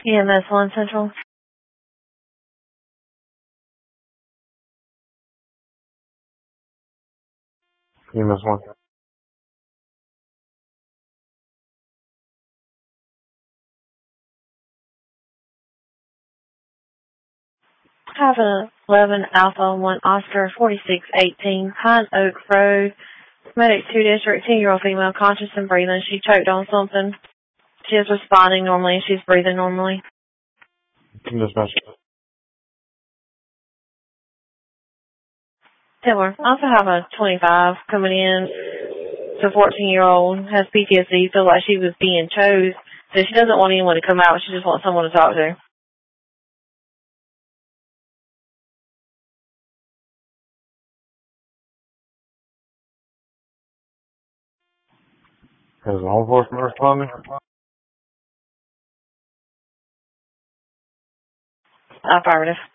EMS 1 Central. EMS 1. Have a 11 Alpha 1 Oscar 4618 Pine Oak Road. Medic 2 District, 10-year-old female, conscious and breathing. She choked on something. She is responding normally. She's breathing normally. Dispatch. Taylor, I also have a 25 coming in. It's a 14-year-old, has PTSD, feels like she was being chose. So she doesn't want anyone to come out. She just wants someone to talk to. Is law enforcement responding? Affirmative.